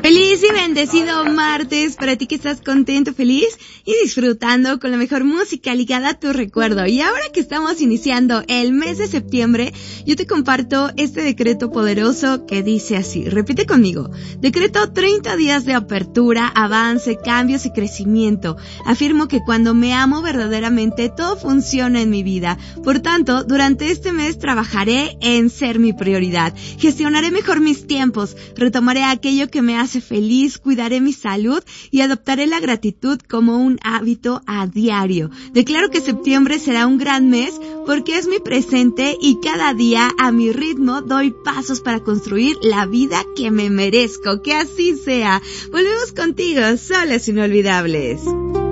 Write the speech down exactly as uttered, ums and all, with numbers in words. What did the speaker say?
Feliz y bendecido martes para ti que estás contento, feliz y disfrutando con la mejor música ligada a tu recuerdo. Y ahora que estamos iniciando el mes de septiembre, yo te comparto este decreto poderoso que dice así. Repite conmigo. Decreto treinta días de apertura, avance, cambios y crecimiento. Afirmo que cuando me amo verdaderamente todo funciona en mi vida. Por tanto, durante este mes trabajaré en ser mi prioridad. Gestionaré mejor mis tiempos. Retomaré aquello que me hace feliz, cuidaré mi salud y adoptaré la gratitud como un hábito a diario. Declaro que septiembre será un gran mes porque es mi presente y cada día a mi ritmo doy pasos para construir la vida que me merezco. Que así sea. Volvemos contigo, Soles Inolvidables.